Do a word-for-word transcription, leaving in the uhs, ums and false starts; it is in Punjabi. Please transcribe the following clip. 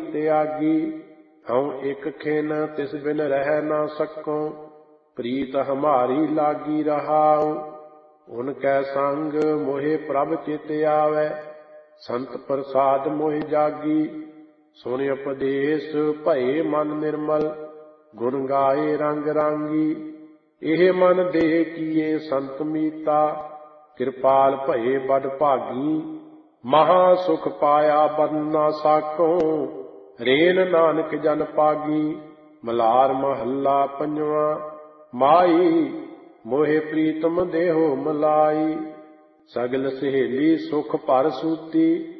ਤਿਆਗੀ। ਹਉ ਇਕ ਖਿਨ ਤਿਸ ਬਿਨ ਰਹਿ ਨਾ ਸਕੋ, ਪ੍ਰੀਤ ਹਮਾਰੀ ਲਾਗੀ ਰਹਾਉ। ਉਨ ਕੈ ਸੰਗ ਮੋਹਿ ਪ੍ਰਭ ਚਿਤ ਆਵੈ, ਸੰਤ ਪ੍ਰਸਾਦ ਮੋਹਿ ਜਾਗੀ। ਸੁਨ ਉਪਦੇਸ ਭਏ ਮਨ ਨਿਰਮਲ, ਗੁਣ ਗਾਏ ਰੰਗ ਰਾਂਗੀ। ਇਹ ਮਨ ਦੇਹ ਕੀਏ ਸੰਤ ਮੀਤਾ, ਕਿਰਪਾਲ ਭਏ ਬਡ ਭਾਗੀ। ਮਹਾ ਸੁਖ ਪਾਇਆ ਬੰਨ ਨਾ ਸਾਕੋ, ਰੇਨ ਨਾਨਕ ਜਨ ਪਾਗੀ। ਮਲਾਰ ਮਹੱਲਾ ਪੰਜਵਾਂ। ਮਾਈ ਮੋਹਿ ਪ੍ਰੀਤਮ ਦੇਹੋ ਮਲਾਈ, ਸਗਲ ਸਹੇਲੀ ਸੁਖ ਭਰ ਸੂਤੀ।